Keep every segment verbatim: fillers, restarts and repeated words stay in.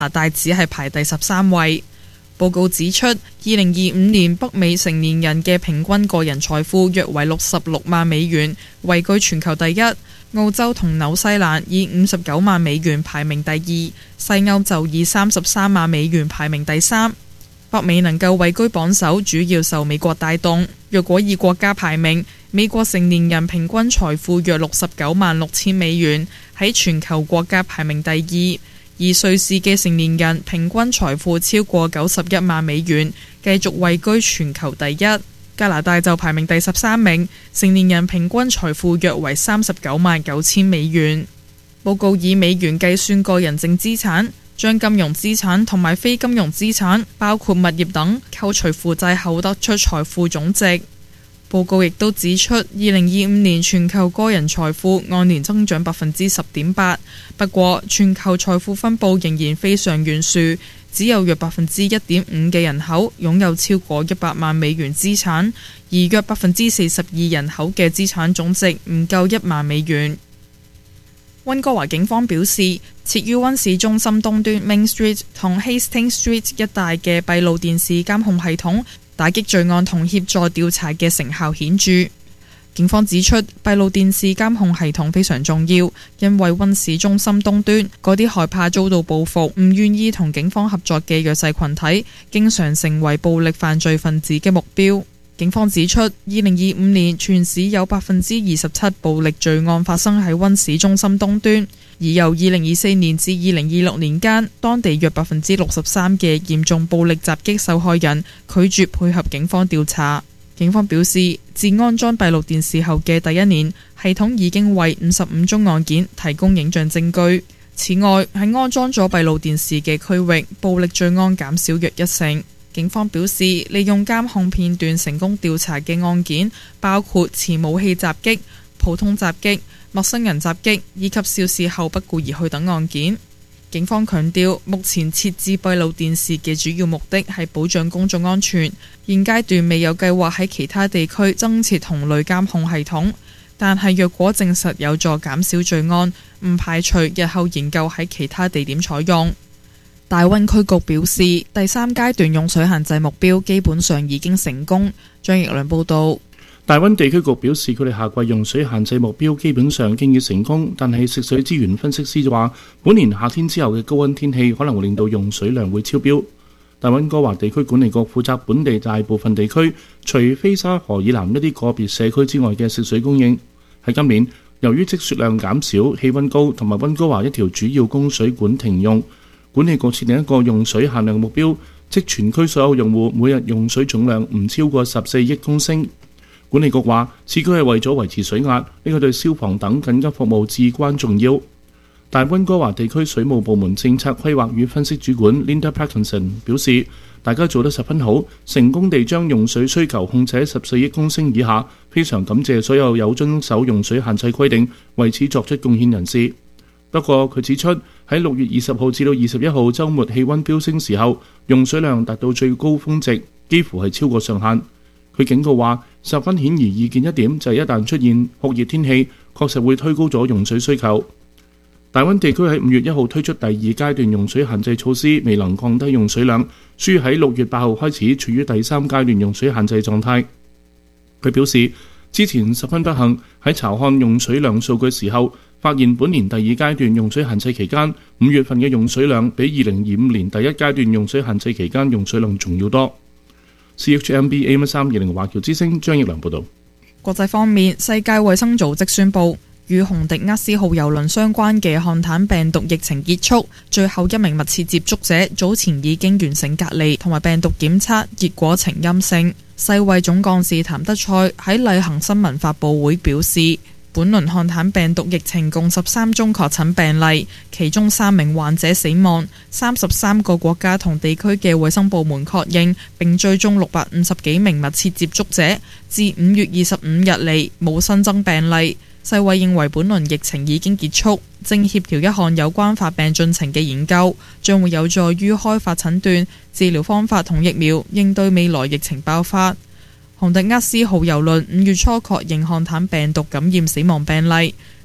拿大只係排第十三位。報告指出，二零二五年北美成年人嘅平均個人財富約為六十六萬美元，位居全球第一。澳洲同紐西蘭以五十九萬美元排名第二，西歐就以三十三萬美元排名第三。北美能夠位居榜首，主要受美國帶動。若果以國家排名，美國成年人平均財富約六十九萬六千美元，喺全球國家排名第二。而瑞士嘅成年人平均財富超過九十一萬美元，繼續位居全球第一。加拿大就排名第十三名，成年人平均財富約為三十九萬九千美元。報告以美元計算個人淨資產，將金融資產同埋非金融資產，包括物業等，扣除負債後得出財富總值。報告亦都指出，二零二五年全球個人財富按年增長百分之十點八，不過全球財富分佈仍然非常懸殊，只有約百分之一點五嘅人口擁有超過一百萬美元資產，而約百分之四十二人口嘅資產總值唔夠一萬美元。溫哥華警方表示，設於溫市中心東端 Main Street 同 Hastings Street 一帶嘅閉路電視監控系統，打擊罪案同協助調查嘅成效顯著。警方指出，閉路電視監控系統非常重要，因為溫市中心東端嗰啲害怕遭到報復、唔願意同警方合作嘅弱勢群體，經常成為暴力犯罪分子嘅目標。警方指出，二零二五年全市有百分之二十七暴力罪案發生喺溫市中心東端，而由二零二四年至二零二六年間，當地約百分之六十三嘅嚴重暴力襲擊受害人拒絕配合警方調查。警方表示，自安裝閉路電視後嘅第一年，系統已經為五十五宗案件提供影像證據。此外，喺安裝咗閉路電視嘅區域，暴力罪案減少約一成。警方表示，利用監控片段成功調查嘅案件包括持武器襲擊、普通襲擊、陌生人襲擊以及肇事後不顧而去等案件。警方強調，目前設置閉路電視嘅主要目的係保障公眾安全，現階段未有計劃喺其他地區增設同類監控系統，但係若果證實有助減少罪案，唔排除日後研究喺其他地點採用。大溫區局表示，第三階段用水限制目標基本上已經成功。張奕良報導。 大溫地區局表示，佢哋夏季用水限制目標基本上經已成功，但係食水資源分析師就話，本年夏天之後嘅高溫天氣可能會令到用水量會超標。大溫哥華地區管理局負責本地大部分地區，除菲沙河以南一啲個別社區之外嘅食水供應。喺今年，由於積雪量減少、氣溫高同埋溫哥華一條主要供水管停用，管理局設定一個用水限量目標，即全區所有用戶每日用水總量唔超過十四億公升。管理局話，此舉係為咗維持水壓，呢個對消防等緊急服務至關重要。大溫哥華地區水務部門政策規劃與分析主管 Linda Parkinson 表示，大家做得十分好，成功地將用水需求控制喺十四億公升以下，非常感謝所有有遵守用水限制規定、為此作出貢獻人士。不過佢指出，喺六月二十號至到二十一號週末氣溫飆升時候，用水量達到最高峰值，幾乎係超過上限。佢警告話，十分顯而易見一點就係一旦出現酷熱天氣，確實會推高咗用水需求。大溫地區喺五月一號推出第二階段用水限制措施，未能降低用水量，需要喺六月八號開始處於第三階段用水限制狀態。佢表示，之前十分不幸喺查看用水量數據時候，發現本年第二階段用水限制期間，五月份嘅用水量比二零二五年第一階段用水限制期間用水量仲要多。C H M B A M 三二零華僑之聲張奕良報導。 國際方面，世界衛生組織宣布，與洪迪厄斯號郵輪相關嘅漢坦病毒疫情結束，最後一名密切接觸者早前已經完成隔離同埋病毒檢測，結果呈陰性。世衛總幹事譚德塞喺例行新聞發佈會表示，本輪漢坦病毒疫情共十三宗確診病例，其中三名患者死亡。三十三個國家同地區嘅衛生部門確認並追蹤六百五十幾名密切接觸者，自五月二十五日嚟冇新增病例。世衛認為本輪疫情已經結束，正協調一項有關發病進程嘅研究，將會有助於開發診斷、治療方法同疫苗，應對未來疫情爆發。洪迪厄斯號郵輪五月初確認漢坦病毒感染死亡病例，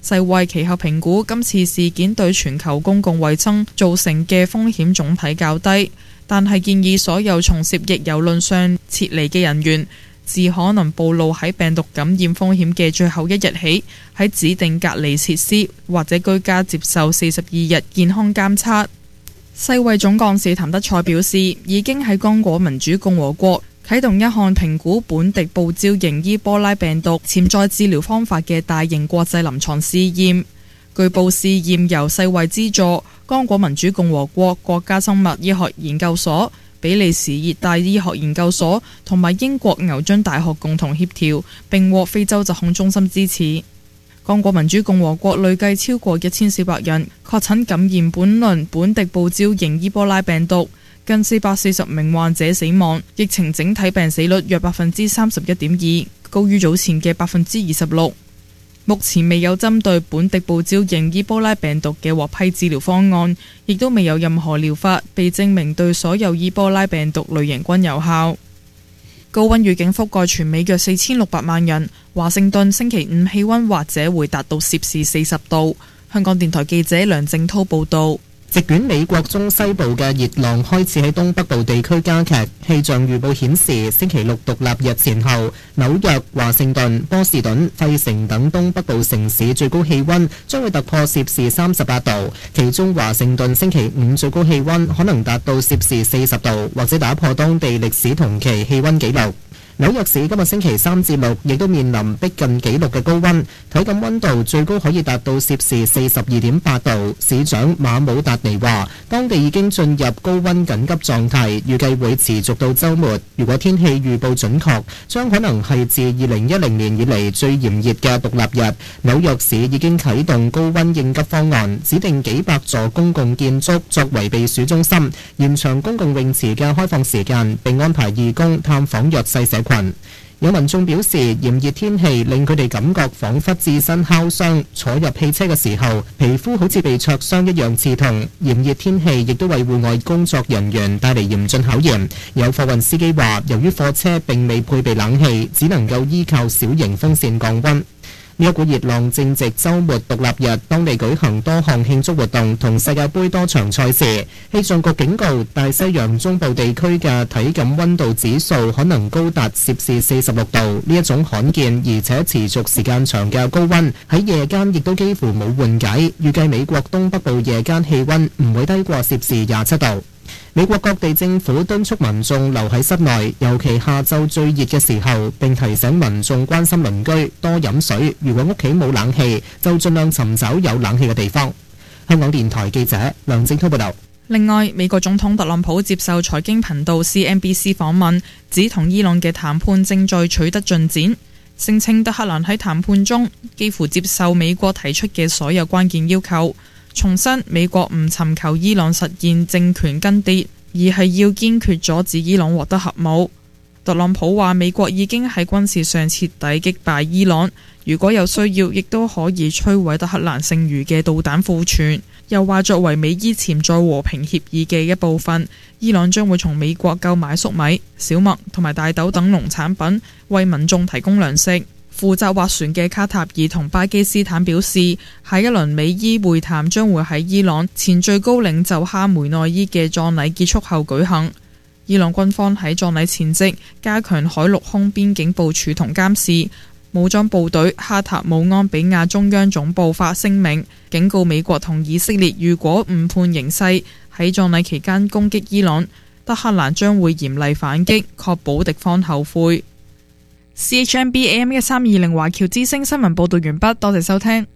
世衛其後評估今次事件對全球公共衛生造成嘅風險總體較低，但係建議所有從涉疫郵輪上撤離嘅人員，自可能暴露喺病毒感染風險嘅最後一日起，喺指定隔離設施或者居家接受四十二日健康監測。世衛總幹事譚德塞表示，已經喺剛果民主共和國啟動一項評估本地報招型伊波拉病毒潛在治療方法嘅大型國際臨床試驗。據報試驗由世衛資助，剛果民主共和國國家生物醫學研究所、比利時熱帶醫學研究所同埋英國牛津大學共同協調，並獲非洲疾控中心支持。剛果民主共和國累計超過一千四百人確診感染本輪本地報招型伊波拉病毒，近四百四十名患者死亡，疫情整體病死率約百分之三十一點二，高於早前嘅百分之二十六。目前未有針對本地報招型伊波拉病毒嘅獲批治療方案，亦都未有任何療法被證明對所有伊波拉病毒類型均有效。高溫預警覆蓋全美約四千六百萬人，華盛頓星期五氣溫或者會達到攝氏四十度。香港電台記者梁正滔報導。 席捲美國中西部嘅熱浪開始喺東北部地區加劇。氣象預報顯示，星期六獨立日前後，紐約、華盛頓、波士頓、費城等東北部城市最高氣溫將會突破攝氏三十八度，其中華盛頓星期五最高氣溫可能達到攝氏四十度，或者打破當地歷史同期氣溫紀錄。紐約市今日星期三至六亦都面臨逼近紀錄嘅高溫，體感溫度最高可以達到攝氏四十二點八度。市長馬姆達尼話，當地已經進入高溫緊急狀態，預計會持續到週末。如果天氣預報準確，將可能係自二零一零年以嚟最炎熱嘅獨立日。紐約市已經啟動高溫應急方案，指定幾百座公共建築作為避暑中心，延長公共泳池嘅開放時間，並安排義工探訪弱勢社群。有民眾表示，炎熱天氣令佢哋感覺彷彿置身烤箱，坐入汽車嘅時候，皮膚好似被灼傷一樣刺痛。炎熱天氣亦都為戶外工作人員帶嚟嚴峻考驗。有貨運司機話，由於貨車並未配備冷氣，只能夠依靠小型風扇降溫。呢一股熱浪正值週末獨立日，當地舉行多項慶祝活動同世界盃多場賽事。氣象局警告，大西洋中部地區嘅體感溫度指數可能高達攝氏四十六度。呢一種罕見而且持續時間長嘅高溫，喺夜間亦都幾乎冇緩解。預計美國東北部夜間氣溫唔會低過攝氏廿七度。美國各地政府敦促民眾留喺室內，尤其下晝最熱嘅時候，並提醒民眾關心鄰居，多飲水。如果屋企冇冷氣，就盡量尋找有冷氣嘅地方。香港電台記者梁正滔報道。 另外，美國總統特朗普接受財經頻道 C N B C 訪問，指同伊朗嘅談判正在取得進展，聲稱德黑蘭喺談判中幾乎接受美國提出嘅所有關鍵要求。重申美國唔尋求伊朗實現政權更迭，而係要堅決阻止伊朗獲得核武。特朗普話美國已經喺軍事上徹底擊敗伊朗，如果有需要，亦都可以摧毀德黑蘭剩餘嘅導彈庫存。又話作為美伊潛在和平協議嘅一部分，伊朗將會從美國購買粟米、小麥同埋大豆等農產品，為民眾提供糧食。負責斡旋嘅卡塔爾同巴基斯坦表示，下一輪美伊會談將會喺伊朗前最高領袖哈梅內伊嘅葬禮結束後舉行。伊朗軍方喺葬禮前夕加強海陸空邊境部署同監視。武裝部隊哈塔姆安比亞中央總部發聲明，警告美國同以色列，如果誤判形勢，喺葬禮期間攻擊伊朗，德黑蘭將會嚴厲反擊，確保敵方後悔。C H M B A M 一三二零華僑之聲新聞報道完畢，多謝收聽。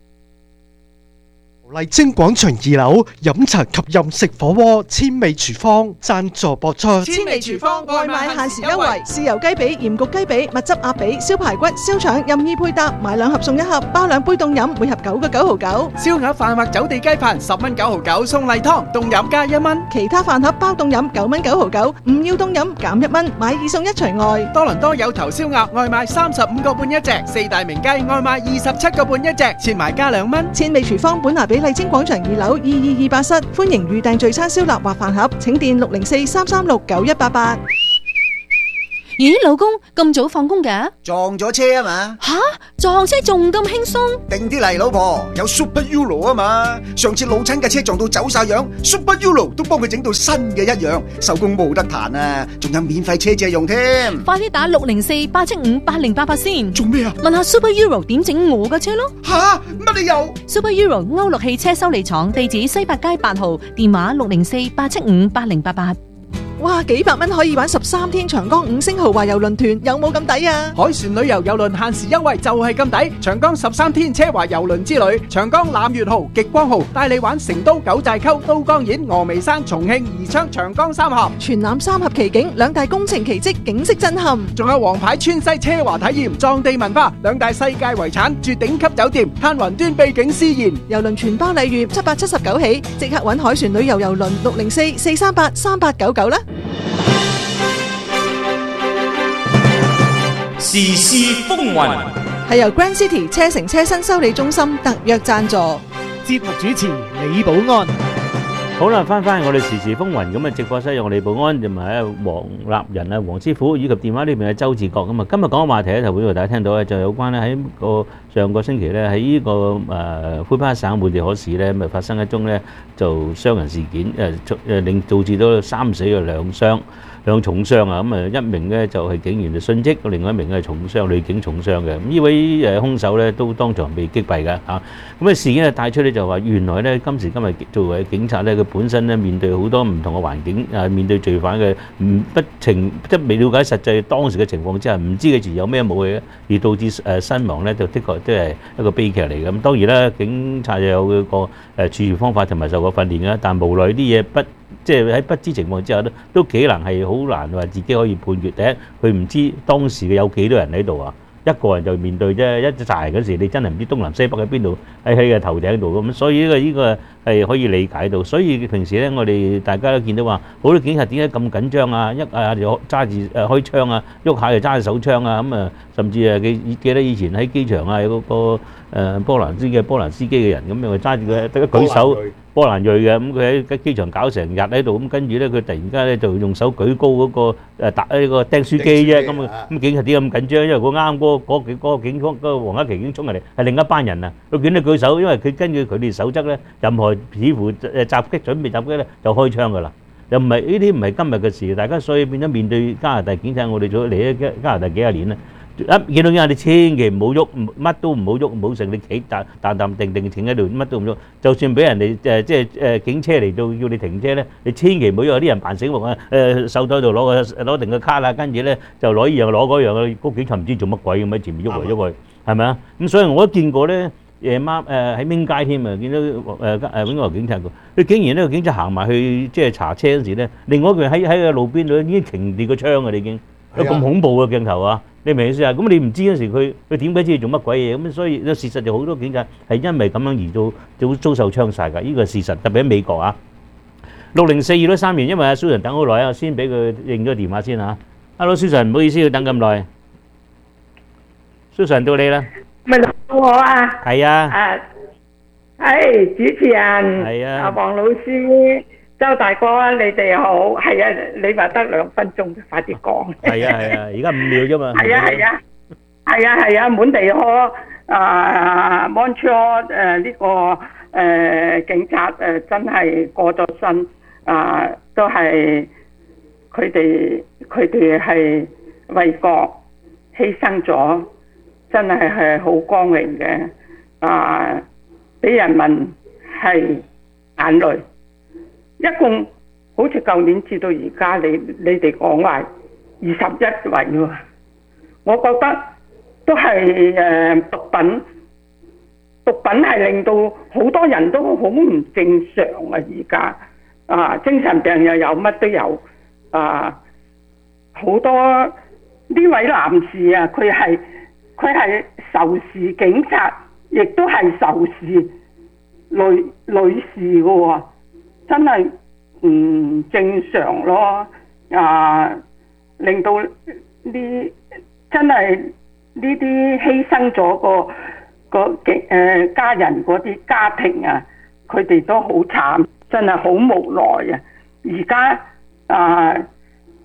麗晶廣場二樓飲茶及任食火鍋千味廚房贊助播出。 千味廚房外賣限時優惠，豉油雞髀、鹽焗雞髀、蜜汁鴨髀、燒排骨、燒腸任意配搭，買兩盒送一盒，包兩杯凍飲，每盒九個九毫九。 燒鴨飯或走地雞飯十蚊九毫九，送例湯凍飲加一蚊。 其他飯盒包凍飲九蚊九毫九，唔要凍飲減一蚊，買二送一除外。 多倫多有頭燒鴨外賣三十五個半一隻，四大名雞外賣二十七個半一隻，切埋加兩蚊。 千味廚房本拿比麗晶廣場二樓二二二八室，歡迎預訂聚餐燒臘或飯盒，請電六零四三三六九一八八。 咦，老公咁早放工㗎？ 撞咗車啊嘛！ 吓，撞車仲咁輕鬆？ 定啲嚟，老婆，有 Super Euro 啊嘛！上次老親嘅車撞到走晒樣 ，Super Euro 都幫佢整到新嘅一樣，收工冇得彈啊！仲有免費車借用添。 快啲打六零四八七五八零八八先。 做咩啊？ 問下 Super Euro 點整我嘅車咯。 吓，乜理由 ？Super Euro 歐陸汽車修理廠，地址西八街八號，電話六零四八七五八零八八。 哇，幾百蚊可以玩十三天長江五星豪華郵輪團，有冇咁抵啊？ 海船旅遊郵輪限時優惠就係咁抵，長江十三天奢華郵輪之旅，長江攬月號、極光號帶你玩成都九寨溝、都江堰、峨眉山、重慶、宜昌、長江三峽， 全攬三峽奇景，兩大工程奇蹟，景色震撼。 仲有皇牌川西奢華體驗、藏地文化，兩大世界遺產，住頂級酒店，嘆雲端秘境思賢。 郵輪全包禮遇，七百七十九起，即刻揾海船旅遊郵輪六零四四三八三八九九啦。 時事風雲係由 Grand City 車城車身修理中心特約贊助。 節目主持李寶安。 好啦，翻翻我哋時事風雲咁啊！直播室有我李寶安，同埋啊黃立仁啊黃師傅，以及電話呢邊嘅周志國咁啊。今日講嘅話題咧，頭先大家聽到咧，就有關咧喺個上個星期咧喺呢個誒魁北克省滿地可市咧，咪發生一宗咧就傷人事件，誒誒令導致到三死嘅兩傷。兩重傷啊！咁啊，一名咧就係警員就殉職，另外一名咧係重傷，女警重傷嘅。咁呢位誒兇手咧都當場被擊斃嘅嚇。咁啊事件啊帶出咧就話，原來咧今時今日作為警察咧，佢本身咧面對好多唔同嘅環境，誒面對罪犯嘅唔不情，即係未了解實際當時嘅情況之下，唔知佢自有咩武器，而導致誒身亡咧，就的確都係一個悲劇嚟嘅。咁當然啦，警察有個誒處事方法同埋受過訓練嘅，但無奈啲嘢不。即係喺不知情況之下咧，都幾難係好難話自己可以判決。第一，佢唔知當時嘅有幾多人喺度啊，一個人就面對啫，一扎人嗰時你真係唔知東南西北喺邊度，喺喺個頭頂度咁，所以呢個呢個係可以理解到。所以平時咧，我哋大家都見到話，好多警察點解咁緊張啊？一啊就揸住誒開槍啊，喐下就揸住手槍啊，咁啊，甚至誒記記得以前喺機場啊，有嗰個誒波蘭司嘅波蘭司機嘅人咁樣揸住佢得一舉手。波蘭裔嘅咁，佢喺機場搞成日喺度，咁跟住咧，佢突然間咧就用手舉高嗰個誒打呢個釘書機啫，咁啊咁警察點咁緊張？因為佢啱嗰嗰幾嗰個警方嗰個黃克奇已經衝入嚟，係另一班人啊！佢見到舉手，因為佢根據佢哋守則咧，任何似乎誒襲擊準備襲擊咧就開槍噶啦，又唔係呢啲唔係今日嘅事，大家所以變咗面對加拿大警察，我哋做嚟咗加加拿大幾廿年啦。一見到人，你千祈唔好喐，乜都唔好喐，唔好成你企淡淡淡定定停喺度，乜都唔喐。就算俾人哋誒即係誒警車嚟到要你停車咧，你千祈唔好有啲人扮醒目啊！誒手袋度攞個攞定個卡啦，跟住咧就攞依樣攞嗰樣嘅，個警察唔知做乜鬼咁喺前面喐嚟喐去，係咪啊？咁所以我都見過咧，夜晚誒喺明街添啊，見到誒誒永和警察個，佢竟然呢個警察行埋去即係查車嗰時咧，另外一個人喺喺個路邊度已經擎住個槍啊！你已經有咁恐怖嘅鏡頭啊！你明唔明意思啊？咁你唔知嗰時佢佢點解知做乜鬼嘢咁？所以事實就好多警察係因為咁樣而遭遭遭受槍殺㗎。呢個係事實，特別喺美國啊。六零四二六三年，因為阿 Susan 等好耐啊，先俾佢認咗電話先嚇。Hello Susan，唔好意思要等咁耐。Susan 到你啦。 咪到我啊？ 係啊。 啊，係主持人。 係啊。阿黃老師。周大哥，你哋好，係啊，你話得兩分鐘，快啲講。 係啊係啊，而家五秒啫嘛。 係啊係啊，係啊係啊，滿地可啊 Montreal 誒呢個誒警察誒真係過咗身啊，都係佢哋佢哋係為國犧牲咗，真係係好光榮嘅啊！俾人民係眼淚。一共好似舊年至到而家，你你哋講話二十一位喎，我覺得都係誒毒品，毒品係令到好多人都好唔正常啊！而家啊，精神病又有，乜都有啊，好多呢位男士啊，佢係佢係仇視警察，亦都係仇視女女士嘅喎。真係唔正常咯，啊！令到呢真係呢啲犧牲咗個個嘅誒家人嗰啲家庭啊，佢哋都好慘，真係好無奈啊！而家啊，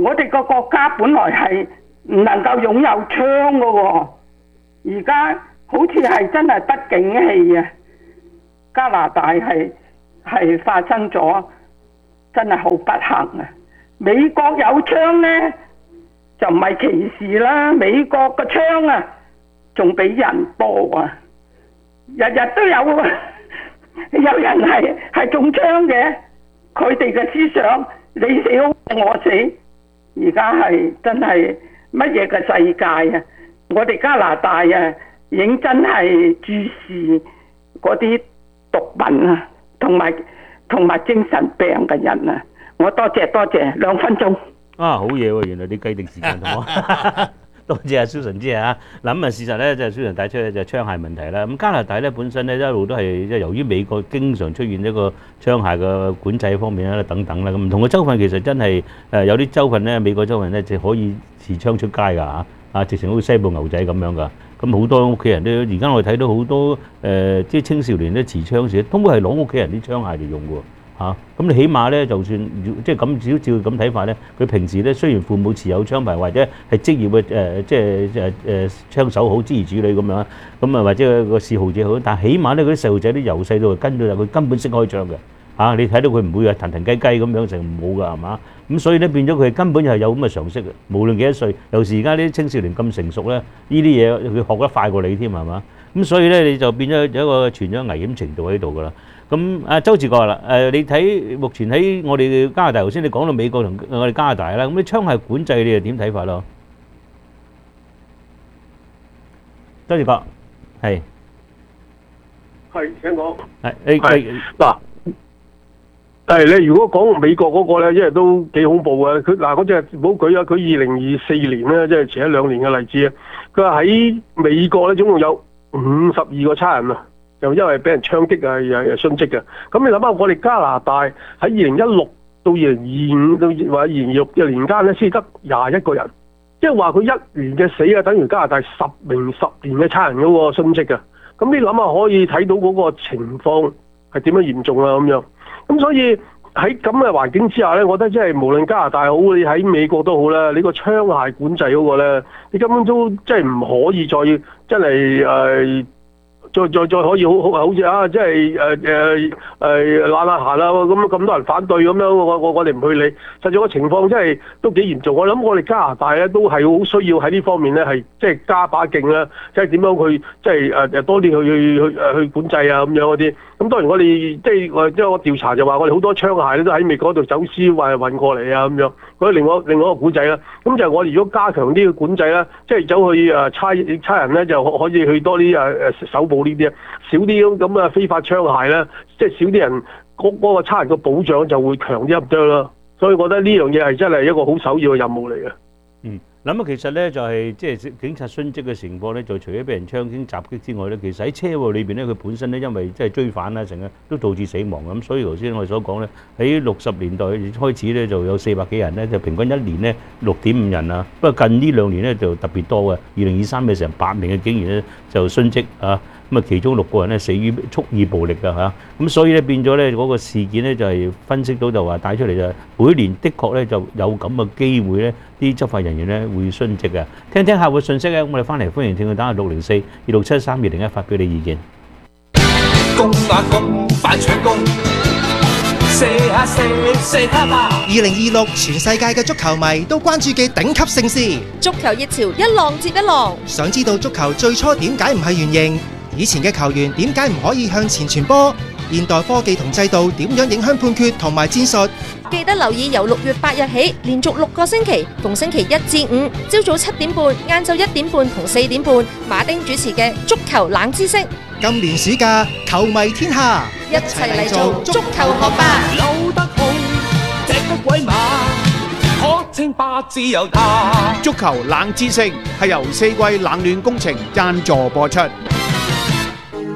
我哋個國家本來係唔能夠擁有槍嘅喎，而家好似係真係不景氣啊！加拿大係係發生咗真係好不幸啊！美國有槍呢，就唔係歧視啦，美國嘅槍啊仲比人多啊，日日都有有人係係中槍嘅，佢哋嘅思想你死我死，而家係真係乜嘢嘅世界啊！我哋加拿大啊，認真係注視嗰啲毒品啊，同埋同埋精神病嘅人啊！我多謝多謝，兩分鐘。 啊，好嘢喎！原來你計定時間同我。多謝阿 Susan 姐啊！嗱咁啊，事實咧就係 Susan帶出咧就係槍械問題啦。咁加拿大咧本身咧一路都係即係由於美國經常出現一個槍械嘅管制方面啦等等啦。咁唔同嘅州份其實真係誒有啲州份咧，美國州份咧就可以持槍出街㗎嚇，啊直情好似西部牛仔咁樣㗎。咁好多屋企人都而家我哋睇到好多誒即係青少年咧持槍時，都會係攞屋企人啲槍械嚟用㗎。嚇，咁你起碼咧，就算即係咁少照咁睇法咧，佢平時咧雖然父母持有槍牌或者係職業嘅誒，即係誒誒槍手好，諸如此類咁樣，咁啊或者個嗜好者好，但係起碼咧嗰啲細路仔啲由細到跟到入，佢根本識開槍嘅嚇，你睇到佢唔會啊騰騰雞雞咁樣成冇㗎係嘛？咁所以咧變咗佢根本就係有咁嘅常識嘅，無論幾多歲，尤其是而家啲青少年咁成熟咧，呢啲嘢佢學得快過你添係嘛？咁所以咧你就變咗有一個存咗危險程度喺度㗎啦。咁啊，周志國啦，誒，你睇目前喺我哋加拿大，頭先你講到美國同我哋加拿大啦，咁啲槍械管制你又點睇法咯？周志國，係， 係請講。 係，你係嗱，係你如果講美國嗰個咧，因為都幾恐怖嘅。佢嗱嗰隻唔好舉啊，佢二零二四年咧，即係前一兩年嘅例子啊。佢話喺美國咧，總共有五十二個差人啊。就因為俾人槍擊啊，又又殉職嘅。咁你諗下，我哋加拿大喺二零一六到二零二五到或者二零二六嘅年間咧，先得廿一個人，即係話佢一年嘅死啊，等於加拿大十名十年嘅差人嗰個殉職嘅。咁你諗下，可以睇到嗰個情況係點樣嚴重啊咁樣。咁所以喺咁嘅環境之下咧，我覺得即係無論加拿大好，你喺美國都好啦，你個槍械管制嗰個咧，你根本都即係唔可以再真係誒。呃再再再可以好好好似啊，即係誒誒誒懶下閒啦，咁咁多人反對咁樣，我我我哋唔去理。實際個情況真係都幾嚴重。我諗我哋加拿大咧都係好需要喺呢方面咧係即係加把勁啦，即係點樣去即係誒誒多啲去去去誒去管制啊咁樣嗰啲。咁當然我哋即係我即係我調查就話我哋好多槍械咧都喺美國度走私或係運過嚟啊咁樣。嗰另外另外一個管制啦，咁就係我哋如果加強啲嘅管制啦，即係走去誒差差人咧就可以去多啲誒誒手部呢啲啊，少啲咁啊非法槍械咧，即係少啲人嗰嗰個差人嘅保障就會強啲咁多啦。所以我覺得呢樣嘢係真係一個好首要嘅任務嚟嘅。 嗯，咁啊其實咧就係即係警察殉職嘅情況咧，就除咗俾人槍擊襲擊之外咧，其實喺車禍裏邊咧，佢本身咧因為即係追反啦，成日都導致死亡咁。所以頭先我哋所講咧，喺六十年代開始咧就有四百幾人咧，就平均一年咧六點五人啊。不過近呢兩年咧就特別多嘅，二零二三嘅成八名嘅警員咧就殉職啊。咁啊，其中六個人咧死於蓄意暴力㗎嚇，咁所以咧變咗咧嗰個事件咧就係分析到就話帶出嚟就係每年的確咧就有咁嘅機會咧，啲執法人員咧會殉職嘅。聽聽客戶信息咧，我哋翻嚟歡迎聽佢打下六零四二六七三二零一發表你意見。 公啊公，快搶攻！射下射，射下吧！ 二零二六全世界嘅足球迷都關注嘅頂級盛事， 足球熱潮一浪接一浪。 想知道足球最初點解唔係圓形？以前嘅球員點解唔可以向前傳波？現代科技同制度點樣影響判決同埋戰術？ 記得留意由六月八日起，連續六個星期，逢星期一至五，朝早七點半、晏晝一點半同四點半，馬丁主持嘅足球冷知識。 今年暑假，球迷天下， 一齊嚟做足球學霸。 扭得好，踢得鬼馬，可稱霸自由他。 足球冷知識係由四季冷暖工程贊助播出。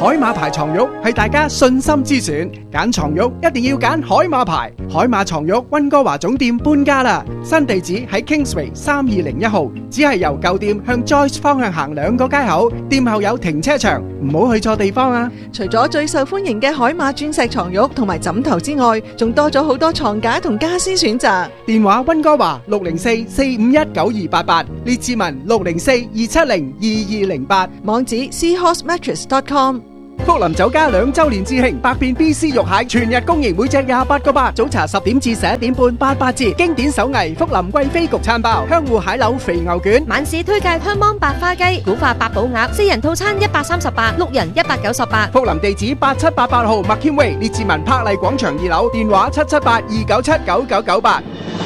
海馬牌床褥係大家信心之選，揀床褥一定要揀海馬牌。海馬床褥溫哥華總店搬家啦，新地址喺 Kingsway 三二零一號，只係由舊店向 Joyce 方向行兩個街口，店後有停車場，唔好去錯地方啊！ 除咗最受歡迎嘅海馬鑽石床褥同埋枕頭之外，仲多咗好多床架同家私選擇。 電話溫哥華六零四四五一九二八八，列志文六零四二七零二二零八， 網址 seahorse mattress dot com。 福林酒家兩周年致慶，百變 B C 肉蟹全日供應，每隻廿八個八。早茶十點至十一點半，八八折。經典手藝福林貴妃焗餐包，香芋蟹柳肥牛卷。 晚市推介香芒白花雞、古化八寶鴨，四人套餐一百三十八，六人一百九十八。 福林地址八七八八號麥謙威，列治文柏麗廣場二樓，電話七七八二九七九九九八。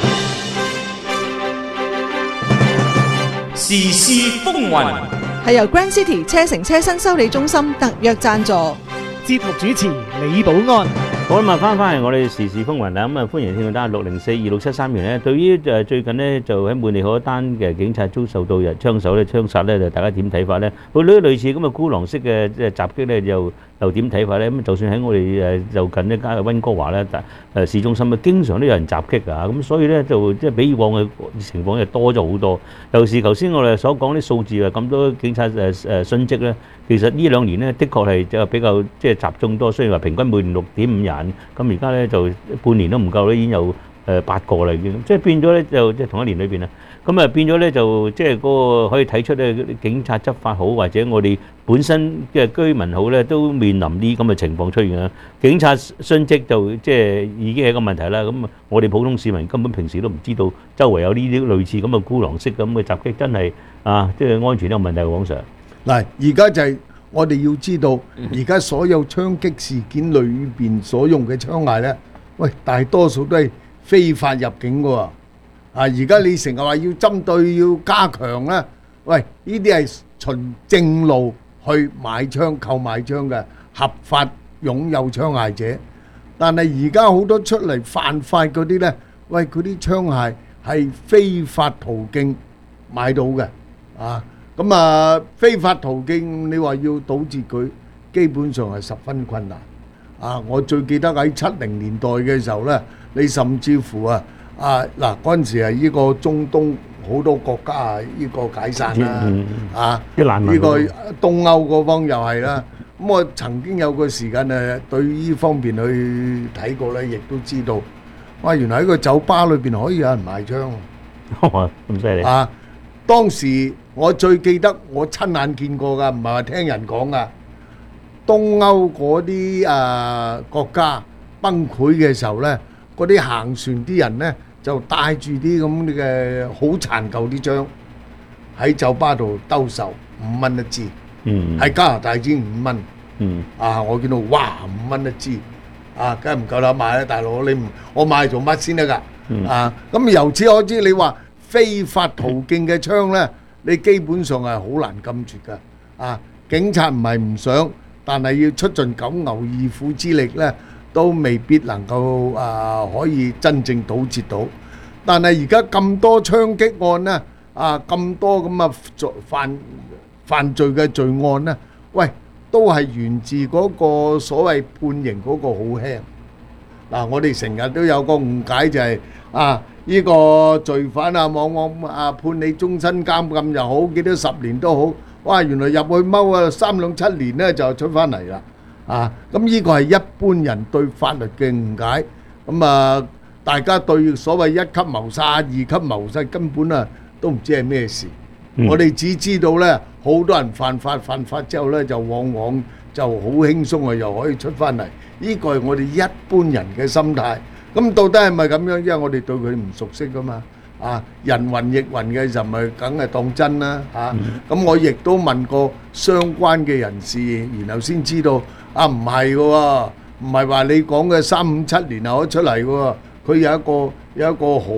時事風雲。 係由 Grand City 車城車新修理中心特約贊助。 節目主持李寶安。 好啦，咁翻翻嚟我哋時事風雲啦，咁啊歡迎聽眾打六零四二六七三元咧。對於誒最近咧就喺滿地可一單嘅警察遭受到人槍手咧槍殺咧，就大家點睇法咧？佢呢類似咁嘅孤狼式嘅即係襲擊咧，又又點睇法咧？咁就算喺我哋誒就近呢間嘅溫哥華咧，誒市中心啊，經常都有人襲擊㗎，咁所以咧就即係比以往嘅情況就多咗好多。尤其是頭先我哋所講啲數字啊，咁多警察誒誒殉職咧，其實呢兩年咧，的確係就比較即係集中多。雖然話平均每年六點五人，咁而家咧就半年都唔夠咧，已經有誒八個啦，已經即係變咗咧，就即係同一年裏邊啊。咁啊變咗咧就即係嗰個可以睇出咧，警察執法好，或者我哋本身嘅居民好咧，都面臨啲咁嘅情況出現啊。警察殉職就即係已經係一個問題啦。咁啊，我哋普通市民根本平時都唔知道周圍有呢啲類似咁嘅孤狼式咁嘅襲擊，真係啊，即係安全都有問題。往常嗱，而家就係我哋要知道，而家所有槍擊事件裏邊所用嘅槍械咧，喂，大多數都係非法入境嘅喎。啊！而家你成日話要針對要加強咧，喂，呢啲係循正路去買槍、購買槍嘅合法擁有槍械者，但係而家好多出嚟犯法嗰啲咧，喂，嗰啲槍械係非法途徑買到嘅，啊，咁啊非法途徑你話要堵截佢，基本上係十分困難。啊！我最記得喺七零年代嘅時候咧，你甚至乎啊〜啊嗱，嗰陣時係呢個中東好多國家啊，呢個解散啦，啊，呢個東歐嗰方又係啦。咁我曾經有個時間誒，對呢方面去睇過咧，亦都知道，哇！原來喺個酒吧裏邊可以有人賣槍， 咁犀利啊！當時我最記得我親眼見過㗎，唔係話聽人講㗎。東歐嗰啲誒國家崩潰嘅時候咧，嗰啲行船啲人咧，就帶住啲咁嘅好殘舊啲槍喺酒吧度兜售，五蚊一支， 嗯， 喺加拿大支五蚊， 嗯， 啊，我見到哇五蚊一支，啊，梗係唔夠膽買啦，大佬，你唔我買做乜先得㗎？ 嗯、 啊，咁由此可知，你話非法途徑嘅槍咧，你基本上係好難禁絕㗎，啊，警察唔係唔想，但係要出盡九牛二虎之力咧。都未必能夠啊可以真正堵截到，但係而家咁多槍擊案呢，啊咁多咁啊犯犯罪嘅罪案呢，喂，都係源自嗰個所謂判刑嗰個好輕。嗱，我哋成日都有個誤解就係啊，呢個罪犯啊，往往啊判你終身監禁又好，幾多十年都好，哇，原來入去踎啊三兩七年呢就出翻嚟啦。啊，咁呢個係一般人對法律嘅誤解，咁啊，大家對所謂一級謀殺、二級謀殺根本啊都唔知係咩事。嗯、我哋只知道呢，好多人犯法，犯法之後呢，就往往就好輕鬆啊，又可以出翻嚟。呢個係我哋一般人嘅心態。咁到底係咪咁樣？因為我哋對佢唔熟悉噶嘛。啊，人云亦云嘅就咪梗係當真啦。嚇、啊，咁、嗯、我亦都問過相關嘅人士，然後先知道。啊，唔係嘅喎，唔係話你講嘅三五七年後可出嚟嘅喎，佢有一個有一個好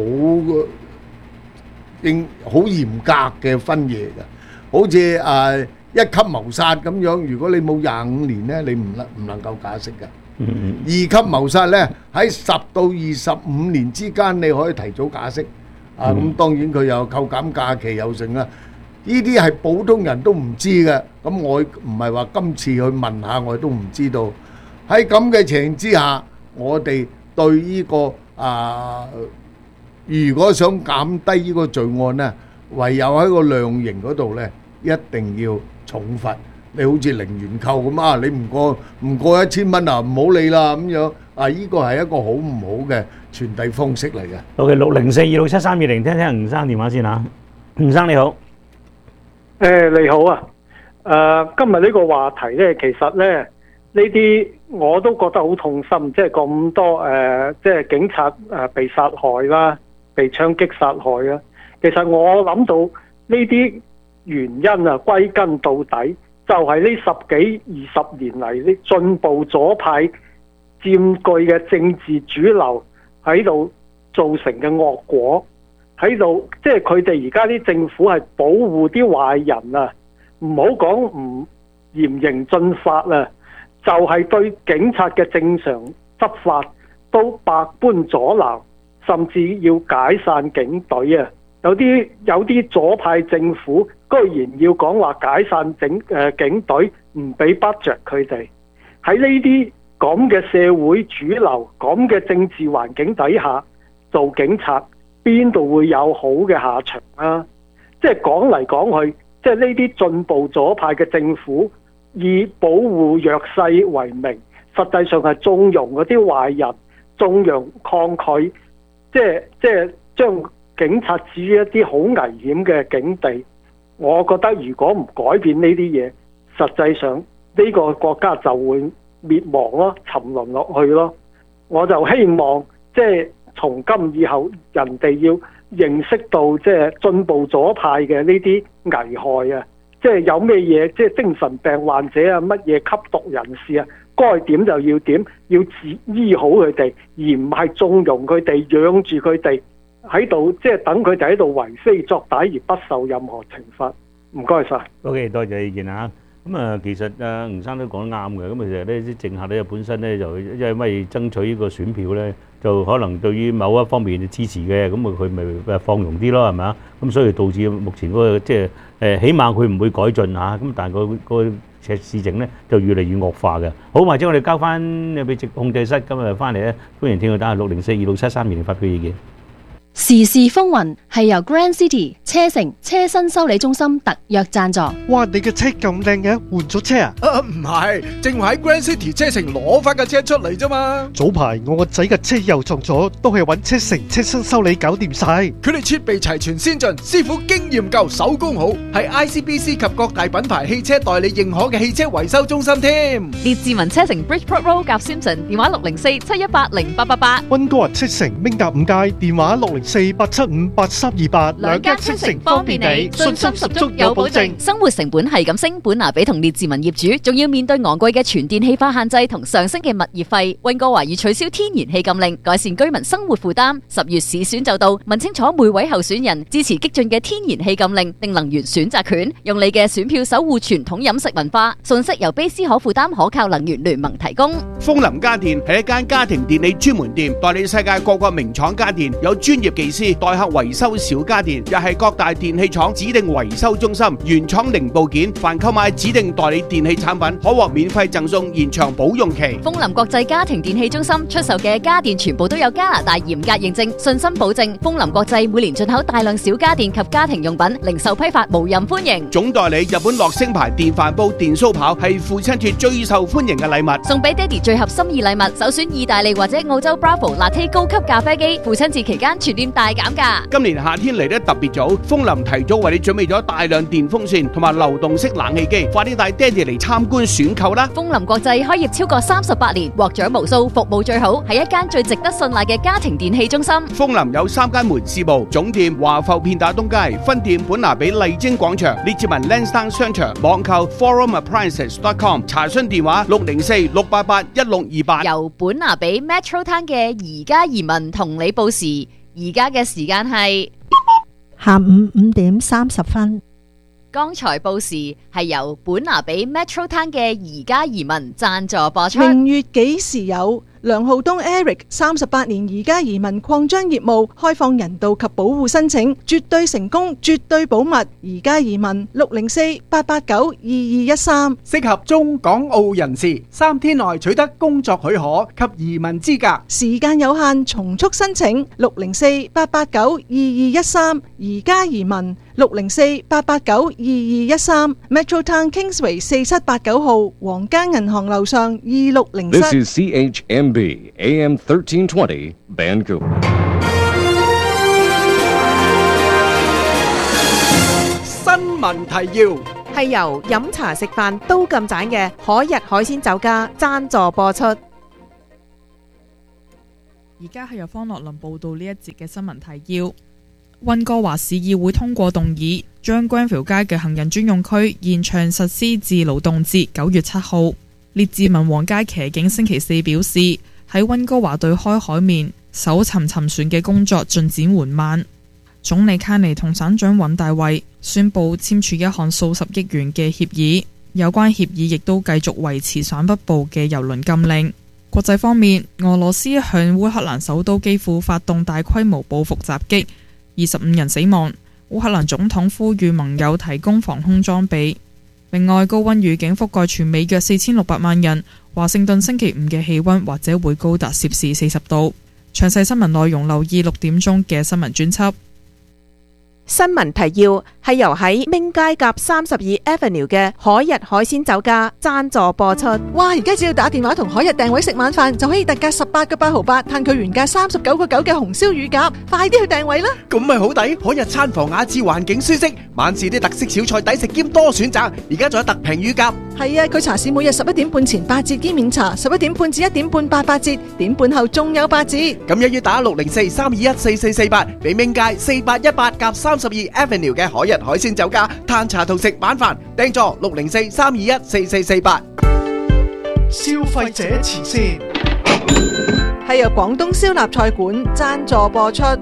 應好嚴格嘅分野嘅，好似誒一級謀殺咁樣，如果你冇廿五年咧，你唔能唔能夠假釋嘅。嗯、二級謀殺咧喺十到二十五年之間，你可以提早假釋。啊，咁、嗯、當然佢有扣減假期有剩啦。 呢啲係普通人都唔知嘅。咁我唔係話今次去問下我都唔知道。喺咁嘅情形之下，我哋對呢個啊，如果想減低呢個罪案呢，唯有喺個量刑嗰度呢，一定要重罰。你好似零元購咁啊，你唔過唔過一千蚊啊，唔好理啦咁樣啊！呢個係一個好唔好嘅傳遞方式嚟嘅。 OK， 六零四二六七三二零，聽聽吳生電話先嚇。吳生你好， 誒你好啊，誒今日呢個話題咧，其實咧呢啲我都覺得好痛心，即係咁多誒，即係警察誒被殺害啦，被槍擊殺害啦。其實我諗到呢啲原因啊，歸根到底就係呢十幾二十年嚟啲進步左派佔據嘅政治主流喺度造成嘅惡果，喺度即係佢哋而家啲政府係保護啲壞人啊，唔好講唔嚴刑峻法啊，就係、是、對警察嘅正常執法都百般阻撓，甚至要解散警隊啊！有啲有啲左派政府居然要講話解散整誒、呃、警隊，唔俾 budget 佢哋。喺呢啲咁嘅社會主流、咁嘅政治環境底下做警察，邊度會有好嘅下場啊？即係講嚟講去，即係呢啲進步左派嘅政府以保護弱勢為名，實際上係縱容嗰啲壞人，縱容抗拒，即係即係將警察置於一啲好危險嘅境地。我覺得如果唔改變呢啲嘢，實際上呢個國家就會滅亡咯，沉淪落去咯。我就希望即係從今以後，人哋要認識到即係進步左派嘅呢啲危害啊！即係有咩嘢，即係精神病患者啊，乜嘢吸毒人士啊，該點就要點，要治醫好佢哋，而唔係縱容佢哋，養住佢哋喺度，即係等佢哋喺度為非作歹而不受任何懲罰。唔該晒。 OK， 多謝意見啊！咁啊，其實啊，吳生都講得啱嘅。咁其實呢啲政客咧本身咧就因為爭取呢個選票咧，就可能對於某一方面支持嘅，咁啊佢咪放容啲咯，係咪啊？咁所以導致目前嗰個即係誒，起碼佢唔會改進嚇，咁但係個個事情咧就越嚟越惡化嘅。好，或者我哋交翻俾直控制室，今日翻嚟咧，歡迎聽佢打六零四二六七三二零發表意見。 時事風雲係由 Grand City 車城車身修理中心特約贊助。 哇！你嘅車咁靚嘅，換咗車啊？ 啊唔係，正話喺 Grand City 車城攞翻架車出嚟啫嘛。 早排我個仔嘅車又撞咗，都係揾車城車身修理搞掂晒。 佢哋設備齊全先進，師傅經驗夠，手工好，係 I C B C 及各大品牌汽車代理認可嘅汽車維修中心添。 列治文車城 Bridgeport Road 夾 Simpson， 電話六零四七一八零八八八。 溫哥華車城明達五街，電話六零四八七五八三二八。 兩間車城方便你，信心十足有保證。生活成本係咁升，本拿比同列治文業主仲要面對昂貴嘅全電氣化限制同上升嘅物業費。溫哥華已取消天然氣禁令，改善居民生活負擔。十月市選就到，問清楚每位候選人支持激進嘅天然氣禁令定能源選擇權，用你嘅選票守護傳統飲食文化。信息由卑斯可負擔可靠能源聯盟提供。 風林家電係一間家庭電器專門店，代理世界各個名廠家電，有專業技師代客維修小家電，又係各大電器廠指定維修中心，原廠零部件，凡購買指定代理電器產品，可獲免費贈送延長保用期。 風林國際家庭電器中心出售嘅家電全部都有加拿大嚴格認證，信心保證。風林國際每年進口大量小家電及家庭用品，零售批發無任歡迎。 總代理日本樂聲牌電飯煲、電燒刨係父親節最受歡迎嘅禮物， 送俾爹哋最合心意禮物，首選意大利或者澳洲 Bravo Latte 高級咖啡機。父親節期間全店大減價。 今年夏天嚟得特別早，風林提早為你準備咗大量電風扇同埋流動式冷氣機，快啲帶爹哋嚟參觀選購啦！ 風林國際開業超過三十八年，獲獎無數，服務最好，係一間最值得信賴嘅家庭電器中心。 風林有三間門市部，總店華埠片打東街，分店本拿比麗晶廣場，列治文 Lansdowne 商場，網購 forum appliances dot com， 查詢電話六零四六八八一六二八。 由本拿比 Metro Town 嘅宜家移民同你報時，而家嘅時間係下午五點三十分。 剛才報時係由本拿比 Metro Town 嘅宜家移民贊助播出。 明月幾時有？梁浩東 Eric 三十八年宜家移民擴張業務，開放人道及保護申請，絕對成功，絕對保密。宜家移民六零四八八九二二一三， 適合中港澳人士，三天內取得工作許可及移民資格， 時間有限，從速申請六零四八八九二二一三。宜家移民六零四八八九二二一三 Metro Town Kingsway 四七八九號皇家銀行樓上二六零室。 This is C H M B A M thirteen twenty Vancouver。 新聞提要係由飲茶食飯都咁盞嘅海逸海鮮酒家贊助播出。 而家係由方樂林報道呢一節嘅新聞提要。溫哥華市議會通過動議，將 Granville 街嘅行人專用區延長實施自勞動至九月七號。列治文皇街騎警星期四表示，喺溫哥華對開海面搜尋沉船嘅工作進展緩慢。總理卡尼同省長尹大衛宣布簽署一項數十億元嘅協議，有關協議亦都繼續維持省北部嘅郵輪禁令。國際方面，俄羅斯向烏克蘭首都基輔發動大規模報復襲擊，二十五人死亡。烏克蘭總統呼籲盟友提供防空裝備。另外，高溫預警覆蓋全美約四千六百萬人。華盛頓星期五嘅氣溫或者會高達攝氏四十度。詳細新聞內容留意六點鐘嘅新聞專輯。 新聞提要係由喺明街夾三十二 Avenue 嘅海逸海鮮酒家贊助播出。 哇！而家只要打電話同海逸訂位食晚飯，就可以特價十八個八毫八，嘆佢原價三十九個九嘅紅燒乳鴿。快啲去訂位啦！ 咁咪好抵，海逸餐房雅致，環境舒適，晚市啲特色小菜抵食兼多選擇。而家仲有特平乳鴿。 係啊，佢茶市每日十一點半前八折兼免茶，十一點半至一點半八八折，點半後仲有八折。 咁一於打六零四三二一四四四八，俾明街四八一八夾三十二 Avenue 嘅海逸海鮮酒家嘆茶同食晚飯，訂座六零四三二一四四四八。 消費者慈善係由廣東燒臘菜館贊助播出。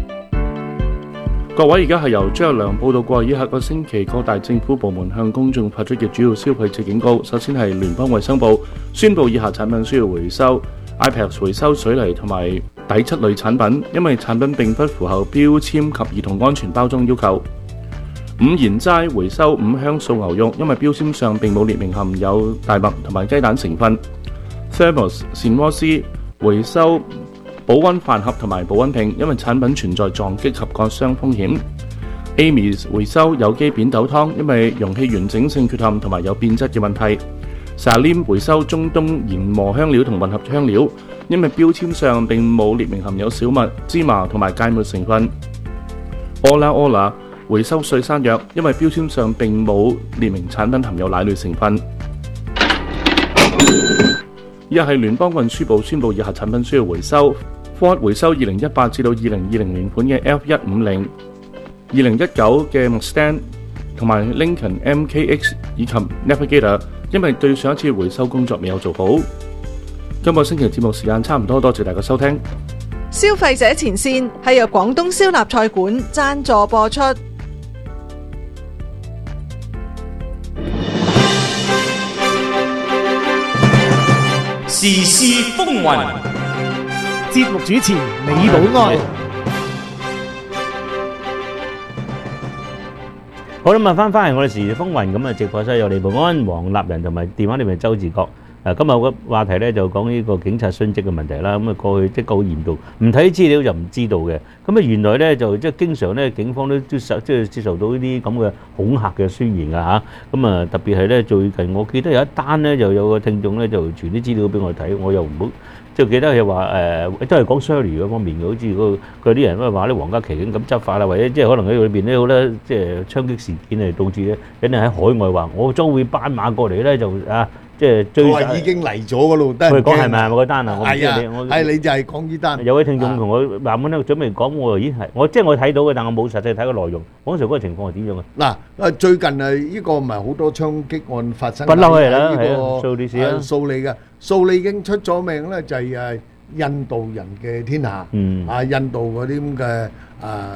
各位，而家係由張良報道過，以下個星期各大政府部門向公眾發出嘅主要消費者警告。首先係聯邦衛生部宣布以下產品需要回收 ：iPad 回收水泥同埋底漆類產品，因為產品並不符合標籤及兒童安全包裝要求。五賢齋回收五香素牛肉，因為標籤上並冇列明含有大麥同埋雞蛋成分。Thermos 膳鍋師回收保溫飯盒同埋保溫瓶，因為產品存在撞擊及割傷風險。Amy's 回收有機扁豆湯，因為容器完整性缺陷同埋有變質嘅問題。Salim 回收中東研磨香料同混合香料，因為標籤上並冇列明含有小麥、芝麻同埋芥末成分。Ola Ola 回收碎山藥，因為標籤上並冇列明產品含有奶類成分。一係聯邦運輸部宣布以下產品需要回收 ：Ford 回收二零一八至到二零二零年款嘅 F 一五零、二零一九嘅 Mustang 同埋 Lincoln M K X 以及 Navigator， 因為對上一次回收工作未有做好。今個星期節目時間差唔多，多謝大家收聽。 消費者前線係由廣東燒臘菜館贊助播出。 時事風雲， 節目主持李寶安。 好啦，咁啊，翻翻嚟我哋時事風雲，咁啊，直播室有李寶安、黃立仁同埋電話裏面周志國。誒，今日個話題咧就講呢個警察殉職嘅問題啦。咁啊，過去即係好嚴重，唔睇資料就唔知道嘅。咁啊，原來咧就即係經常咧，警方都都受即係接受到呢啲咁嘅恐嚇嘅宣言㗎嚇。咁啊，特別係咧最近，我記得有一單咧，就有個聽眾咧就傳啲資料俾我睇，我又唔好即係記得佢話誒，都係講 Shirley 嗰方面嘅，好似嗰佢啲人咧話啲皇家騎警咁執法啦，或者即係可能喺裏邊咧好多即係槍擊事件嚟導致咧，有人喺海外話我將會斑馬過嚟咧就啊。即係追佢已經嚟咗嗰度，得人驚。 佢講係咪係咪嗰單啊？我唔知你，我係你就係講呢單。 有位聽眾同我慢慢咧準備講，我已經係我即係我睇到嘅，但我冇實際睇個內容。嗰時嗰個情況係點樣啊？ 嗱，誒最近誒呢個唔係好多槍擊案發生。 不嬲係啦， 呢個蘇利士啊， 蘇利嘅蘇利已經出咗名咧，就係誒印度人嘅天下。嗯。啊，印度嗰啲咁嘅誒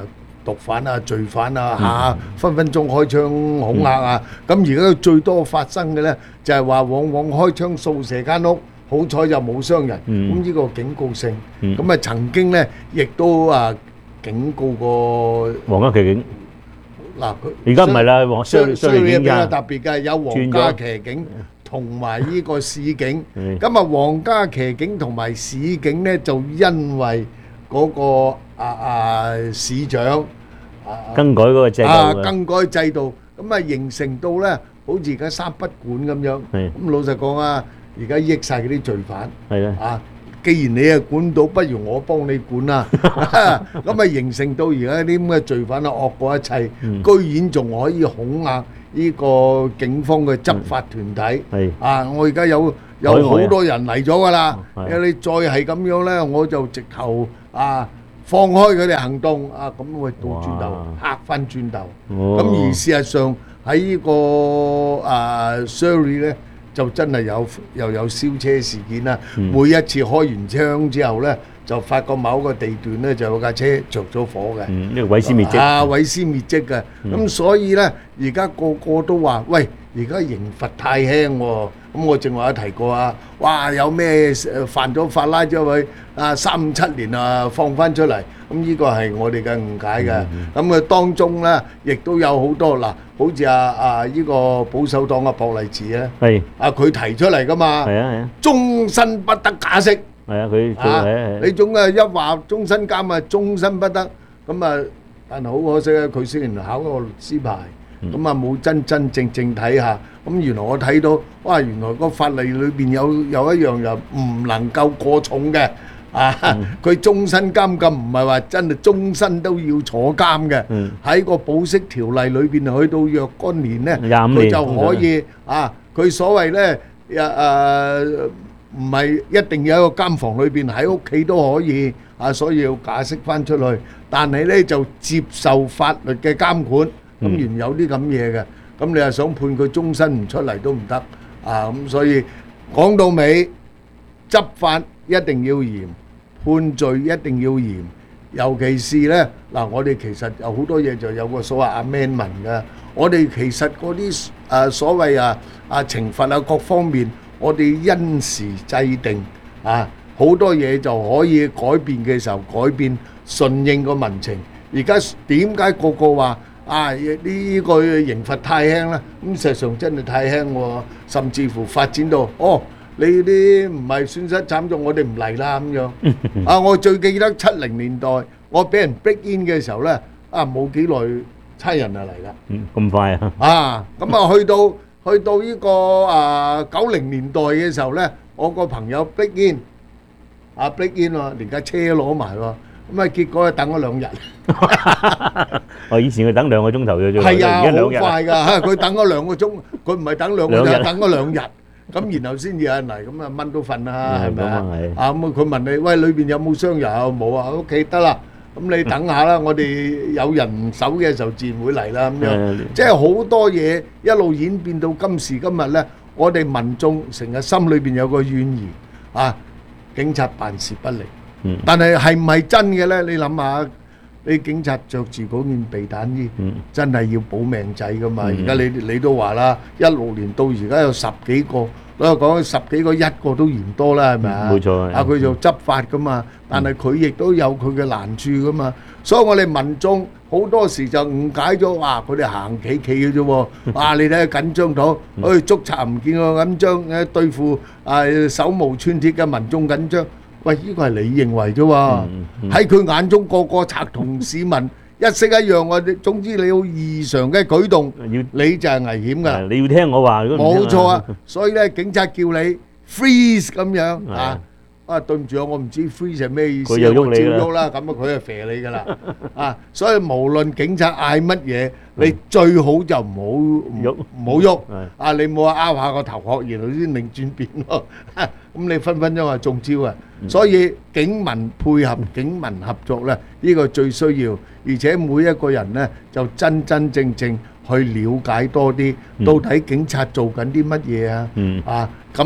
毒販啊、罪犯啊，嚇分分鐘開槍恐嚇啊！咁而家最多發生嘅咧，就係話往往開槍掃射間屋，好彩就冇傷人。咁呢個警告性，咁啊曾經咧亦都啊警告過皇家騎警。 嗱，佢而家唔係啦，皇相相對比較警㗎特別嘅，有皇家騎警同埋呢個市警。咁啊，皇家騎警同埋市警咧，就因為嗰個啊啊市長啊更改嗰個制度啊， 嘅更改制度，咁啊形成到咧，好似而家三不管咁樣。 係咁老實講啊，而家益曬嗰啲罪犯。 係啦。 啊，既然你啊管到，不如我幫你管啦。咁啊形成到而家啲咁嘅罪犯啊惡過一切，居然仲可以恐嚇呢個警方嘅執法團體。 係啊，我而家有有好多人嚟咗㗎啦。你再係咁樣咧，我就直頭啊放開佢哋行動啊，咁會倒轉頭嚇翻轉頭。咁而事實上喺呢個啊 Surrey 咧。就真係有又有燒車事件啦！每一次開完槍之後咧，就發覺某個地段咧就有架車着咗火嘅。 嗯，呢個毀屍滅跡。 啊，毀屍滅跡嘅。咁所以咧，而家個個都話：喂，而家刑罰太輕喎。咁我正話有提過啊，哇！有咩犯咗法拉咗佢啊三五七年啊放翻出嚟。咁呢個係我哋嘅誤解嘅。咁佢當中咧，亦都有好多嗱，好似啊啊呢個保守黨嘅博勵治咧， 係啊佢提出嚟噶嘛， 係啊係啊， 終身不得假釋。 係啊，佢佢啊係係你總係一話終身監啊，終身不得。咁啊，但係好可惜啊，佢雖然考個律師牌，咁啊冇真真正正睇下。咁原來我睇到，哇！原來個法例裏邊有有一樣又唔能夠過重嘅。啊！佢終身監禁唔係話真係終身都要坐監嘅，喺個保釋條例裏邊去到若干年咧，佢就可以啊！佢所謂咧誒誒唔係一定要喺個監房裏邊，喺屋企都可以啊，所以要假釋翻出去。但係咧就接受法律嘅監管，咁原有啲咁嘢嘅，咁你又想判佢終身唔出嚟都唔得啊！咁所以講到尾，執法一定要嚴。判罪一定要嚴，尤其是咧嗱，我哋其實有好多嘢就有個所謂 amendment 嘅。我哋其實嗰啲誒所謂啊啊懲罰啊各方面，我哋因時制定啊，好多嘢就可以改變嘅時候改變，順應個民情。而家點解個個話啊呢個刑罰太輕咧？咁事實上真係太輕喎，甚至乎發展到哦。你啲唔係損失慘重，我哋唔嚟啦咁樣。啊，我最記得七零年代，我俾人 break in 嘅時候咧，啊冇幾耐差人就嚟啦。 嗯，咁快啊！ 啊，咁啊去到去到呢個啊九零年代嘅時候咧，我個朋友 break in，啊 break in 喎，連架車攞埋喎，咁啊結果啊等咗兩日。 我以前佢等兩個鐘頭嘅啫， 係啊， 而家兩日。 好快㗎，佢等咗兩個鐘，佢唔係等兩個鐘，等咗兩日。咁然後先至有人嚟，咁啊蚊都瞓啦，係咪啊？啊咁佢問你，喂，裏邊有冇傷人啊？冇啊，屋企得啦。咁你等下啦，我哋有人手嘅時候自然會嚟啦。咁樣，即係好多嘢一路演變到今時今日咧，我哋民眾成日心裏邊有個怨言啊，警察辦事不力。嗯。但係係唔係真嘅咧？你諗下。你警察著住嗰件避彈衣，真係要保命仔噶嘛？而家你你都話啦，一六年到而家有十幾個，我講十幾個一個都嫌多啦，係咪啊？ 冇錯。 啊，佢就執法噶嘛，但係佢亦都有佢嘅難處噶嘛。所以我哋民眾好多時就誤解咗，哇！佢哋行企企嘅啫喎，哇！你睇下緊張到，去捉賊唔見個緊張，誒對付啊手無寸鐵嘅民眾緊張。喂，呢個係你認為啫喎，喺佢眼中個個賊同市民一式一樣喎。總之你有異常嘅舉動，你就係危險㗎啦。 你要聽我話， 冇錯啊。所以咧，警察叫你 freeze 咁樣啊，啊對唔住啊，我唔知 freeze 係咩意思，我照喐啦，咁啊佢就肥你㗎啦啊。所以無論警察嗌乜嘢，你最好就唔好喐，唔好喐啊！你冇話拗下個頭殼，然後先擰轉變咯。咁你分分鐘係中招啊！所以警民配合、警民合作咧，呢個最需要。而且每一個人咧，就真真正正去了解多啲，到底警察做緊啲乜嘢啊？啊，咁